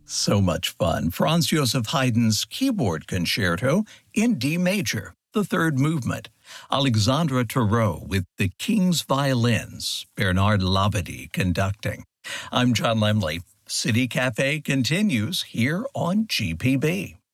So much fun. Franz Joseph Haydn's Keyboard Concerto in D major, the third movement. Alexandre Tarot with the King's Violins, Bernard Labadie conducting. I'm John Lemley. City Cafe continues here on GPB.